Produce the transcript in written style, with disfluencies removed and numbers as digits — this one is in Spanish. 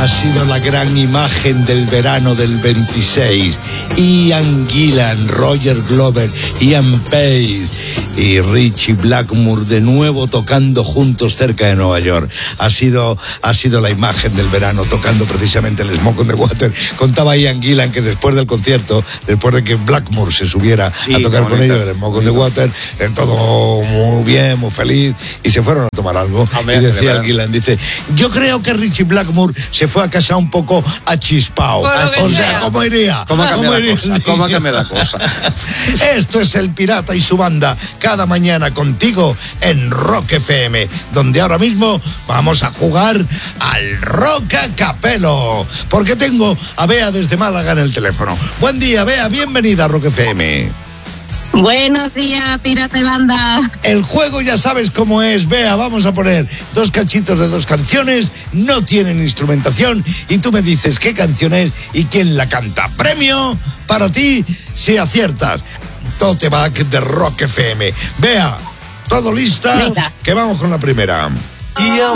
ha sido la gran imagen del verano del 26. Ian Gillan, Roger Glover, Ian Pace y Richie Blackmore de nuevo tocando juntos cerca de Nueva York. Ha sido la imagen del verano, tocando precisamente el Smoke on the Water. Contaba Ian Gillan que después del concierto, después de que Blackmore se subiera a tocar con ellos el Smoke on the Water, todo muy bien, muy feliz, y se fueron a tomar algo. Y decía Gillan, dice, yo creo que Richie Blackmore se fue a casa un poco achispao. O sea, ¿cómo iría? ¿Cómo ha cambiado la cosa? Esto es El Pirata y su banda, cada mañana contigo en Rock FM, donde ahora mismo vamos a jugar al Rock a Capelo, porque tengo a Bea desde Málaga en el teléfono. Buen día, Bea, bienvenida a Rock FM. Buenos días, Pirata y Banda. El juego ya sabes cómo es, Bea. Vamos a poner 2 cachitos de 2 canciones, no tienen instrumentación, y tú me dices qué canción es y quién la canta. Premio para ti si aciertas. Tote bag de Rock FM. Bea, ¿todo lista? Venga. Que vamos con la primera.